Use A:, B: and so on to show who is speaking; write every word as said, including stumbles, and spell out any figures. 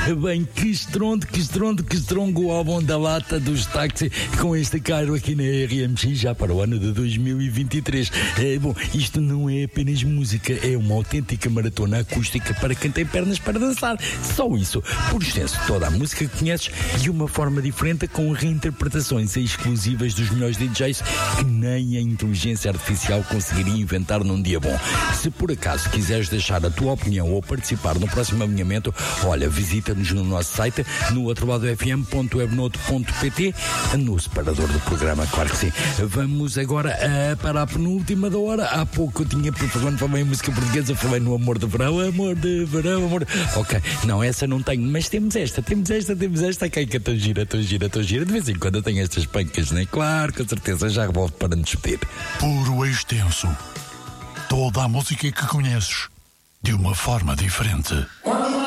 A: Bem, que estrondo, que estrondo, que estrondo o álbum da lata dos táxis com este caro aqui na R M X já para o ano de dois mil e vinte e três. É, bom, isto não é apenas música, é uma autêntica maratona acústica para quem tem pernas para dançar. Só isso. Por extenso, toda a música que conheces de uma forma diferente com reinterpretações exclusivas dos melhores D Js que nem a inteligência artificial conseguiria inventar num dia bom. Se por acaso quiseres deixar a tua opinião ou participar no próximo alinhamento, olha, visita-nos no nosso site, no outro lado f m ponto webnote ponto p t, no separador do programa, claro que sim. Vamos agora uh, para a penúltima da hora. Há pouco eu tinha, falando também música portuguesa, falei no Amor de Verão, Amor de Verão, Amor... Ok, não, essa não tenho, mas temos esta, temos esta, temos esta, que é que é tão gira, tão gira, tão gira. De vez em quando eu tenho estas pancas, né? Claro, com certeza, já volto para nos despedir.
B: Puro extenso. Toda a música que conheces, de uma forma diferente.